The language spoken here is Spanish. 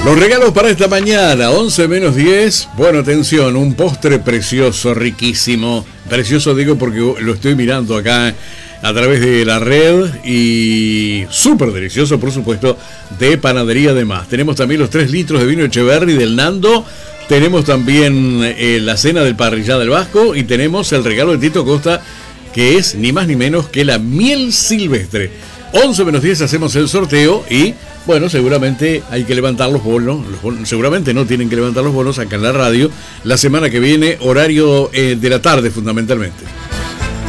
Los regalos para esta mañana, 11 menos 10. Bueno, atención, un postre precioso, riquísimo. Precioso digo porque lo estoy mirando acá a través de la red y súper delicioso, por supuesto, de Panadería de Más. Tenemos también los 3 litros de vino Echeverry del Nando. Tenemos también la cena del Parrillada del Vasco y tenemos el regalo de Tito Costa, que es ni más ni menos que la miel silvestre. 11 menos 10 hacemos el sorteo y, bueno, seguramente hay que levantar los bonos. Seguramente no tienen que levantar los bonos acá en la radio. La semana que viene, horario de la tarde fundamentalmente.